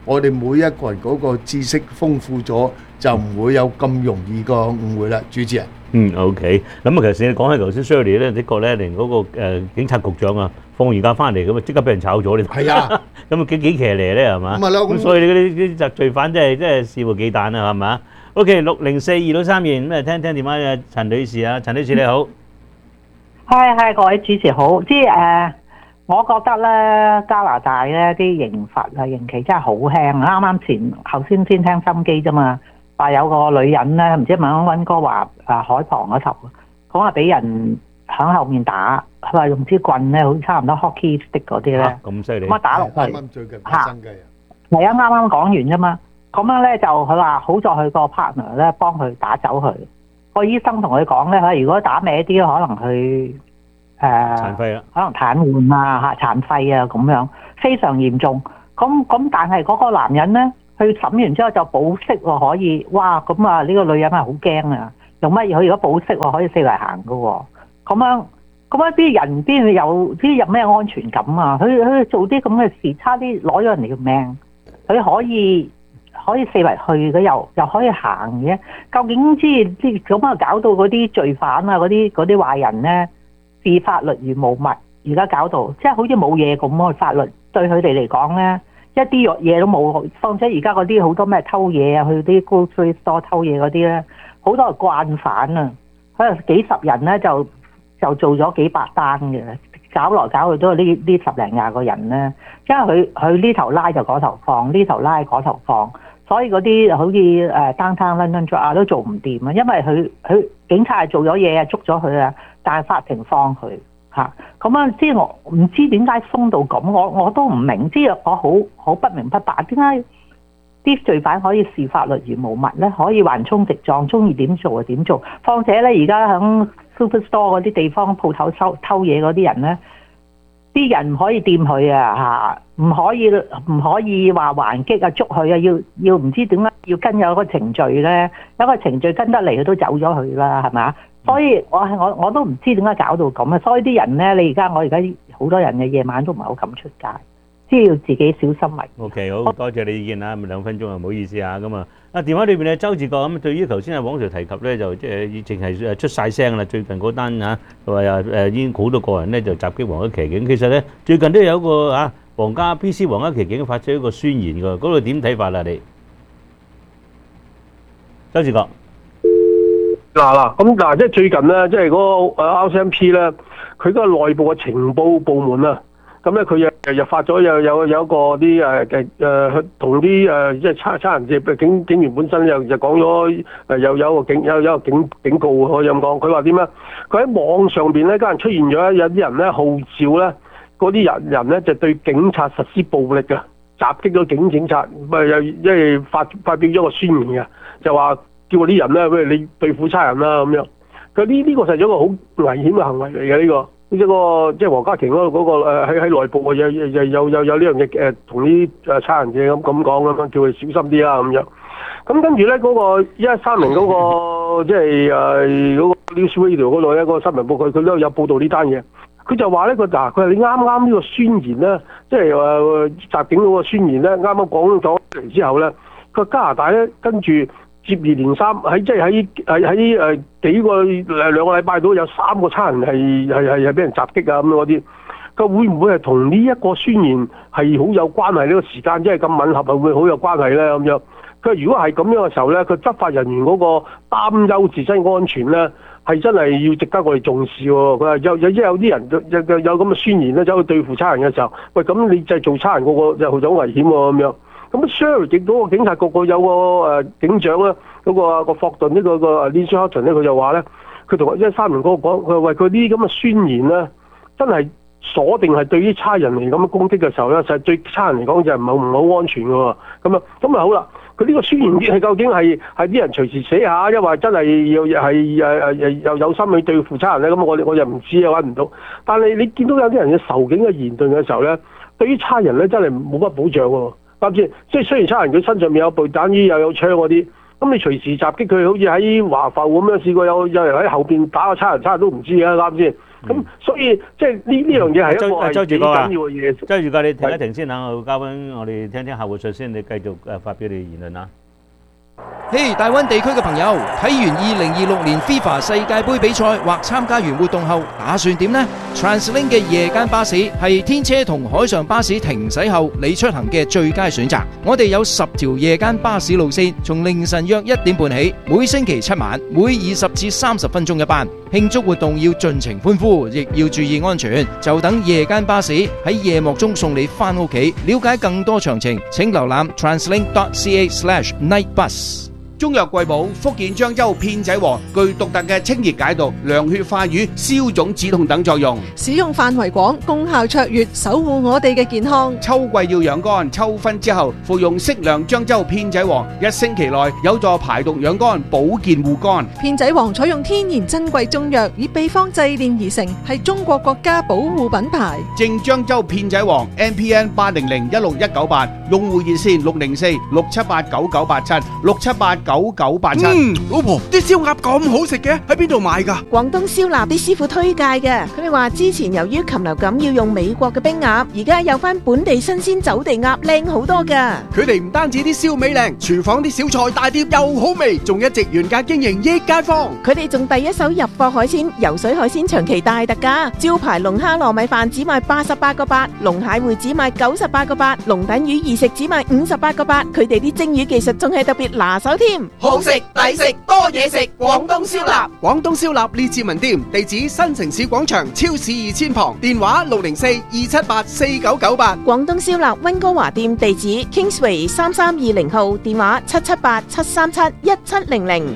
我哋每一個人嗰個知識豐富咗，就唔會有咁容易個誤會啦。主持人。 嗯，OK。咁啊，其實你講起頭先 Shirley 咧，的確咧，連嗰個誒警察局長啊，放完假翻嚟咁啊，即刻俾人炒咗你。 係啊， 咁啊幾幾騎呢咧係嘛？ 咁咪咯， 咁所以你嗰啲啲罪犯真係真係肆無忌憚啊，係嘛 ？OK， 六零四二六三二，咁啊聽聽電話嘅陳女士啊，陳女士你好。 係係，各位主持好，即係誒，我覺得咧加拿大咧啲刑罰啊刑期真係好輕。啱啱前頭先先聽心機啫嘛。話有個女人咧，唔知問溫溫哥華啊海旁嗰頭，講話俾人喺後面打，佢話用支棍咧，好似差唔多 hockey stick 嗰啲咧， 咁犀利， 咁啊打落去。 啱啱最近發生嘅。 係啊，啱啱講完啫嘛。咁樣咧就佢話好在佢個 partner 咧幫佢打走佢。個醫生同佢講咧，佢如果打歪啲，可能佢誒殘廢啦， 可能癱瘓啊嚇殘廢啊咁樣，非常嚴重。咁咁但係嗰個男人咧。佢審完之後就保釋喎，可以，哇！咁啊，呢個女人係好驚啊！用乜嘢？佢如果保釋喎，可以四圍行噶喎。咁樣咁樣啲人邊有啲有咩安全感啊？佢佢做啲咁嘅事，差啲攞咗人哋嘅命，佢可以可以四圍去嘅，又又可以行嘅。究竟即係即係咁啊，搞到嗰啲罪犯啊，嗰啲嗰啲壞人咧，視法律如無物。而家搞到即係好似冇嘢咁啊！法律對佢哋嚟講咧。一啲嘢都冇，況且而家嗰啲好多咩偷嘢啊，去啲 grocery store 偷嘢嗰啲咧，好多係慣犯啊，可能幾十人咧就就做咗幾百單嘅，搞來搞去都係呢呢十零廿個人咧，因為佢佢呢頭拉就嗰頭放，呢頭拉嗰頭放，所以嗰啲好似誒 downtown London Drug 啊都做唔掂啊，因為佢佢警察係做咗嘢啊，捉咗佢啊，但係法庭放佢。嚇咁啊！即係我唔知點解鬆到咁，我我都唔明。即係我好好不明不白，點解啲罪犯可以視法律如無物咧？可以橫衝直撞，中意點做就點做。況且咧，而家喺 Superstore 嗰啲地方鋪頭偷偷嘢嗰啲人咧，啲人唔可以掂佢啊嚇，唔可以唔可以話還擊啊捉佢啊，要要唔知點解要跟有個程序咧，有個程序跟得嚟佢都走咗去啦，係咪？所以我係我我都唔知點解搞到咁啊！所以啲人咧，你而家我而家好多人嘅夜晚都唔係好敢出街，即係要自己小心為。 OK， 好多謝你意見啦，咁兩分鐘啊，唔好意思啊，咁啊，啊電話裏邊咧，周志國咁對於頭先阿黃 Sir 提及咧，就即係淨係誒出曬聲啦。最近嗰單嚇，佢話啊誒已經好多個人咧就襲擊皇家騎警，其實咧最近都有一個啊皇家 B C 皇家騎警發出一個宣言㗎，嗰度點睇法啊你？周志國。 嗱嗱，咁嗱，即係最近咧，即係嗰個 R C M P 咧，佢嗰個內部嘅情報部門啊，咁咧佢又又又發咗有有有一個啲誒誒誒同啲誒即係差差人嘅警警員本身又就講咗誒有有一個警有有一個警警告可以咁講，佢話點咧？佢喺網上邊咧，家人出現咗有啲人咧號召咧，嗰啲人人咧就對警察實施暴力嘅，襲擊咗警警察，咪又因為發發表咗個宣言嘅，就話。叫嗰啲人咧，譬如你對付差人啦咁樣，佢呢呢個係一個好危險嘅行為嚟嘅呢個，呢、這個即係皇家騎嗰個嗰個喺喺內部嘅有有有有有呢樣嘢誒，同啲誒差人嘅咁咁講咁樣，叫佢小心啲啦咁樣。咁跟住咧嗰個一一三零嗰個即係誒嗰個 News Radio 嗰度咧，嗰個新聞報佢佢都有報導呢單嘢。佢就話咧，佢嗱佢話你啱啱呢個宣言咧，即係話襲警嗰個宣言咧，啱啱講咗嚟之後咧，佢加拿大咧跟住。接二連三喺即係喺喺喺誒幾個誒兩個禮拜度有三個差人係係係係俾人襲擊啊咁嗰啲，佢會唔會係同呢一個宣言係好有關係？呢個時間即係咁吻合，係會好有關係咧咁樣。佢如果係咁樣嘅時候咧，佢執法人員嗰個擔憂自身安全咧，係真係要值得我哋重視喎。佢話有有即係有啲人有有有咁嘅宣言咧，走去對付差人嘅時候，喂咁你就係做差人嗰個就好危險喎咁樣。咁 Sheriff 亦嗰個警察局個有個誒警長咧，嗰、嗰個個霍頓呢個個 Lindsay Houghton 咧，佢就話咧，佢同一三零嗰個講，佢話喂佢啲咁嘅宣言咧，真係鎖定係對於差人嚟咁嘅攻擊嘅時候咧，就係對差人嚟講就係唔係唔好安全嘅喎。咁啊，咁啊好啦，佢呢個宣言係究竟係係啲人隨時寫下，因為真係要係誒誒又有心去對付差人咧？咁我我又唔知啊，揾唔到。但係你見到有啲人嘅仇警嘅言論嘅時候咧，對於差人咧真係冇乜保障喎。啱先，即係雖然差人佢身上面有避彈衣又有槍嗰啲， 咁你隨時襲擊佢，好似喺華埠咁樣試過有有人喺後邊打個差人，差人都唔知啊，啱先？咁所以即係呢呢樣嘢係一個係幾緊要嘅嘢。 周住哥，你停一停先嚇，我交翻我哋聽聽客戶説先，你繼續誒發表你言論啊。 嘿，大灣地區嘅朋友，睇完二零二六年 FIFA 世界盃比賽或參加完活動後，打算點呢？ TransLink 嘅夜間巴士係天車同海上巴士停駛後你出行嘅最佳選擇。我哋有十條夜間巴士路線，從凌晨約一點半起，每星期七晚，每二十至三十分鐘一班。慶祝活動要盡情歡呼，亦要注意安全。就等夜間巴士喺夜幕中送你返屋企。了解更多詳情，請瀏覽 translink dot c a slash night bus。 中藥貴寶福建漳州片仔癀具獨特嘅清熱解毒、涼血化瘀、消腫止痛等作用， 使用範圍廣，功效卓越，守護我哋嘅健康。 秋季要養肝，秋分之後服用適量漳州片仔癀，一星期內有助排毒養肝、保健護肝。 片仔癀採用天然珍貴中藥，以秘方製煉而成，係中國國家保護品牌。 正漳州片仔癀 M P N 八零零一六一九八，用戶熱線六零四六七八九九八七六七八九九八七。 嗯，老婆，啲燒鴨咁好食嘅，喺邊度買㗎？ 廣東燒臘啲師傅推介嘅，佢哋話之前由於禽流感要用美國嘅冰鴨，而家有翻本地新鮮走地鴨，靚好多㗎。 佢哋唔單止啲燒味靚，廚房啲小菜大碟又好味，仲一直原價經營益街坊。 佢哋仲第一手入貨海鮮，游水海鮮長期大特價，招牌龍蝦糯米飯只賣八十八個八，龍蟹會只賣九十八個八，龍躉魚二食只賣五十八個八。佢哋啲蒸魚技術仲係特別拿手添。 好食抵食多嘢食，廣東燒臘。 廣東燒臘列治文店，地址新城市廣場超市二千旁，電話六零四二七八四九九八。 廣東燒臘溫哥華店地址 Kingsway 三三二零號，電話七七八七三七一七零零。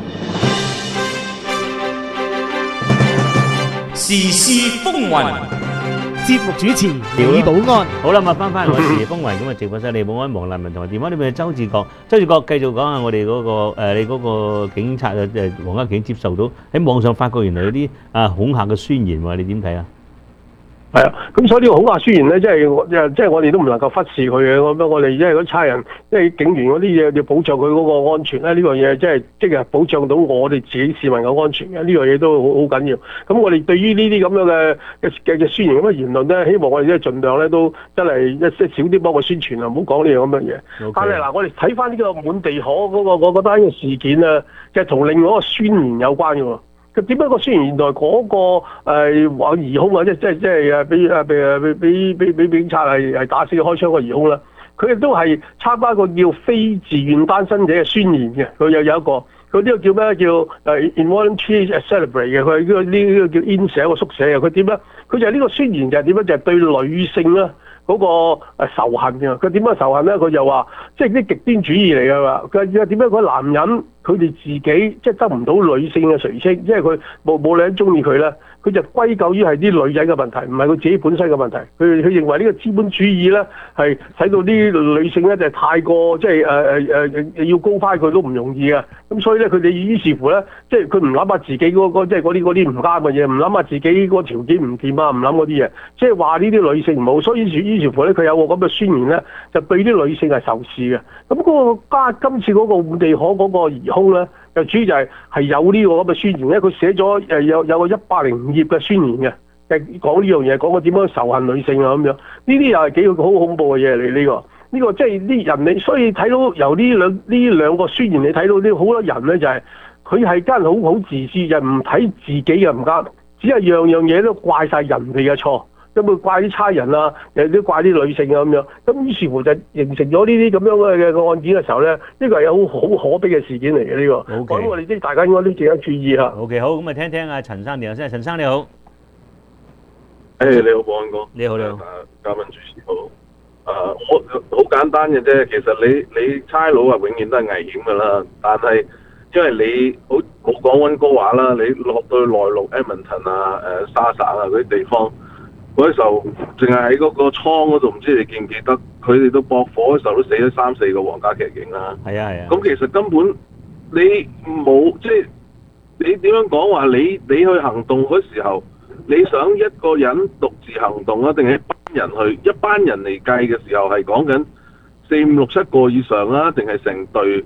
時事風雲。 節目主持李寶安。 好啦，咁啊翻返我時事風雲咁啊，直播室李寶安、黃立文同埋電話呢邊嘅周志國。周志國繼續講下我哋嗰個誒你嗰個警察啊誒黃家競接受到喺網上發覺原來有啲啊恐嚇嘅宣言喎，你點睇啊？ 係啊，咁所以呢個恐嚇宣言咧，即係我即係我哋都唔能夠忽視佢嘅。咁樣我哋因為嗰啲差人，即係警員嗰啲嘢要保障佢嗰個安全咧，呢樣嘢即係即係保障到我哋自己市民嘅安全嘅。呢樣嘢都好好緊要。咁我哋對於呢啲咁樣嘅嘅嘅宣言咁嘅言論咧，希望我哋即係盡量咧都真係一即係少啲幫佢宣傳啊，唔好講呢樣咁嘅嘢。Okay. 但係嗱，我哋睇翻呢個滿地可嗰、嗰個嗰單嘅事件啊，就係同另外一個宣言有關嘅喎。佢點解個宣言原來嗰、那個誒話、呃、疑兇啊，即即即係誒俾誒俾俾俾俾俾警察係係打死開槍個疑兇啦？佢亦都係參加一個叫非自願單身者嘅宣言嘅，佢又有一個佢呢個叫咩叫誒 involuntary celebrate 嘅，佢呢個呢個叫 in 社個縮寫嘅，佢點咧？佢就係呢個宣言就係點咧？就係、是、對女性啦嗰個誒仇恨嘅。佢點樣仇恨咧？佢就話即係啲極端主義嚟㗎嘛。佢點解嗰男人？佢哋自己即係得唔到女性嘅垂青，即係佢冇冇女人中意佢咧，佢就歸咎於係啲女人嘅問題，唔係佢自己本身嘅問題。佢佢認為呢個資本主義咧係使到啲女性咧就係太過即係誒誒誒要高翻佢都唔容易嘅。咁所以咧佢哋於是乎咧，即係佢唔諗下自己嗰個即係嗰啲嗰啲唔啱嘅嘢，唔諗下自己個條件唔掂啊，唔諗嗰啲嘢，即係話呢啲女性唔好。所以於是於是乎咧，佢有個咁嘅宣言咧，就對啲女性係仇視嘅。咁嗰個加今次嗰個滿地可嗰個疑兇咧，就主要就係係有呢個咁嘅宣言咧，佢寫咗誒有有個一百零五頁嘅宣言嘅，誒講呢樣嘢，講佢點樣仇恨女性啊咁樣，呢啲又係幾好恐怖嘅嘢嚟呢個。呢、這個即係啲人你，所以睇到由呢兩呢兩個宣言，你睇到啲好多人咧就係佢係間好好自私，就唔睇自己嘅唔啱，只係樣樣嘢都怪晒人哋嘅錯。咁會怪啲差人啊，又都怪啲女性啊咁樣，咁於是乎就形成咗呢啲咁樣嘅嘅案件嘅時候咧，呢個係有好好可悲嘅事件嚟嘅呢個。咁、okay. 我哋啲大家應該都值得注意嚇。 OK， 好，咁啊聽聽阿陳生電話先，陳生你好。 誒、hey, 你好，保安哥。 你好，你好。 嘉賓主持好。誒、uh, 我好簡單嘅啫，其實你你差佬啊，永遠都係危險㗎啦。但係因為你好冇講溫哥華啦，你落到內陸 Edmonton 啊、誒沙省啊嗰啲地方。嗰時候，淨係喺嗰個倉嗰度，唔知你記唔記得，佢哋都駁火嘅時候都死咗三四個皇家騎警啦。 係啊係啊。咁其實根本你冇即係你點樣講話？你你去行動嗰時候，你想一個人獨自行動啊，定係一班人去？一班人嚟計嘅時候係講緊四五六七個以上啊，定係成隊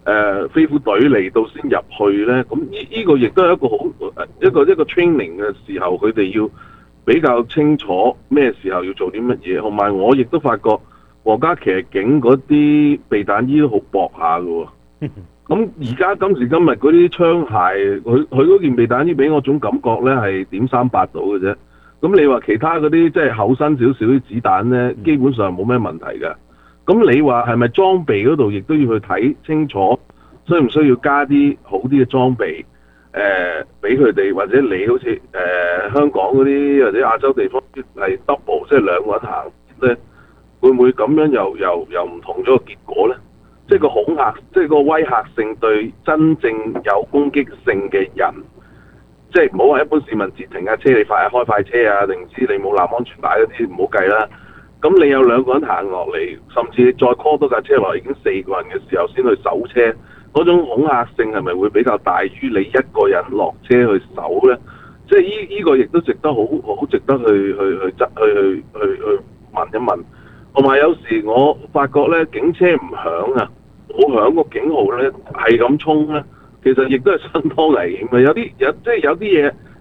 誒飛虎隊嚟到先入去咧？咁呢呢個亦都係一個好一個一個 training 嘅時候，佢哋要比較清楚咩時候要做啲乜嘢。同埋我亦都發覺皇家騎警嗰啲避彈衣都好薄下嘅喎。咁而家今時今日嗰啲槍械，佢佢嗰件避彈衣俾我種感覺咧係點三八到嘅啫。咁你話其他嗰啲即係厚身少少啲子彈咧，基本上冇咩問題嘅。咁你話係咪裝備嗰度亦都要去睇清楚，需唔需要加啲好啲嘅裝備？誒俾佢哋，或者你好似誒、呃、香港嗰啲或者亞洲地方係 double，即係兩個人行咧，會唔會咁樣又又又唔同咗個結果咧？即係個恐嚇，即係個威嚇性對真正有攻擊性嘅人，即係唔好話一般市民截停架車，你快開快車啊，定唔知你冇攬安全帶嗰啲唔好計啦。咁你有兩個人行落嚟，甚至你再 call 多架車落嚟，已經四個人嘅時候先去搜車，嗰種恐嚇性係咪會比較大於你一個人落車去搜咧？即係依依個亦都值得好好值得去去去執去去去去問一問。同埋有，有時我發覺咧，警車唔響啊，冇響個警號咧，係咁衝咧，其實亦都係相當危險嘅。有啲有即係有啲嘢